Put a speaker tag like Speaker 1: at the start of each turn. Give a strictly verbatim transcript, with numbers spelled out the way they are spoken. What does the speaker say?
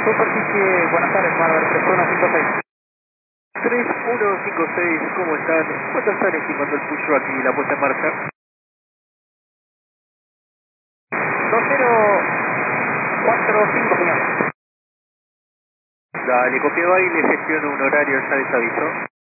Speaker 1: Superficie, buenas tardes, Marvel, tres uno cinco seis.
Speaker 2: tres uno cinco seis, ¿cómo están? ¿Cuánto están estimando el push back y la puesta en marcha?
Speaker 1: dos cero cuatro cinco, señor.
Speaker 2: Dale, copiado ahí, le gestiono un horario, ya les aviso.